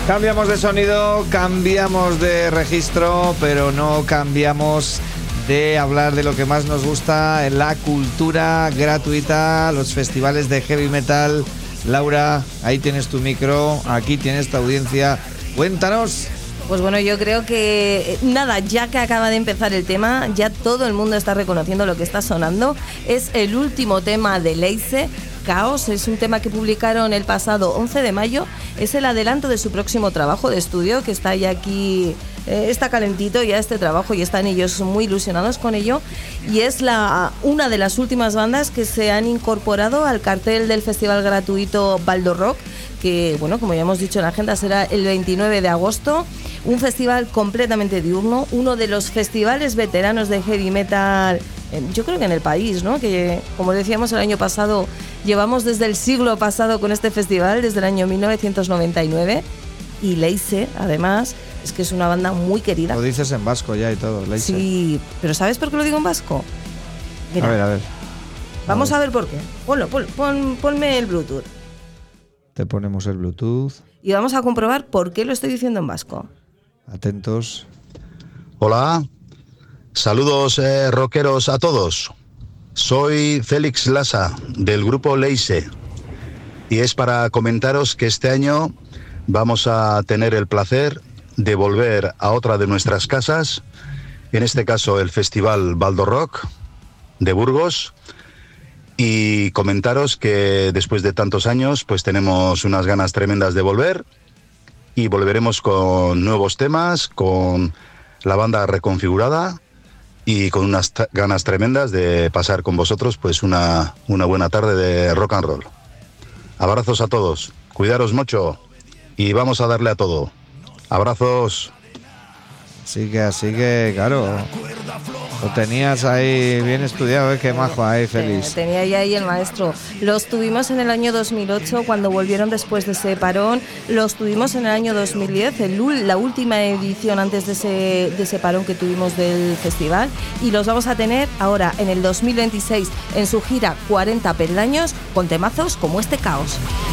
Cambiamos de sonido, cambiamos de registro, pero no cambiamos de hablar de lo que más nos gusta en la cultura gratuita, los festivales de heavy metal. Laura, ahí tienes tu micro, aquí tienes tu audiencia. Cuéntanos. Pues bueno, yo creo que nada, ya que acaba de empezar el tema, ya todo el mundo está reconociendo lo que está sonando. Es el último tema de Leise, Caos. Es un tema que publicaron el pasado 11 de mayo. Es el adelanto de su próximo trabajo de estudio, que está ya aquí, está calentito ya este trabajo y están ellos muy ilusionados con ello. Y es una de las últimas bandas que se han incorporado al cartel del festival gratuito Baldo Rock, que, bueno, como ya hemos dicho en la agenda, será el 29 de agosto. Un festival completamente diurno, uno de los festivales veteranos de heavy metal, yo creo que en el país, ¿no? Que, como decíamos el año pasado, llevamos desde el siglo pasado con este festival, desde el año 1999. Y Leise, además, es que es una banda muy querida. Lo dices en vasco ya y todo, Leise. Sí, pero ¿sabes por qué lo digo en vasco? Mira, a ver. Vamos a ver por qué. Ponme el Bluetooth. Te ponemos el Bluetooth. Y vamos a comprobar por qué lo estoy diciendo en vasco. Atentos. Hola, saludos rockeros a todos. Soy Félix Lassa del grupo Leise y es para comentaros que este año vamos a tener el placer de volver a otra de nuestras casas, en este caso el Festival Baldo Rock de Burgos, y comentaros que después de tantos años pues tenemos unas ganas tremendas de volver. Y volveremos con nuevos temas, con la banda reconfigurada y con unas ganas tremendas de pasar con vosotros pues una buena tarde de rock and roll. Abrazos a todos, cuidaros mucho y vamos a darle a todo. Abrazos. Así que, claro, lo tenías ahí bien estudiado, qué majo ahí, Félix. Tenía ya ahí el maestro. Los tuvimos en el año 2008, cuando volvieron después de ese parón. Los tuvimos en el año 2010, la última edición antes de ese parón que tuvimos del festival. Y los vamos a tener ahora, en el 2026, en su gira 40 peldaños, con temazos como este Caos.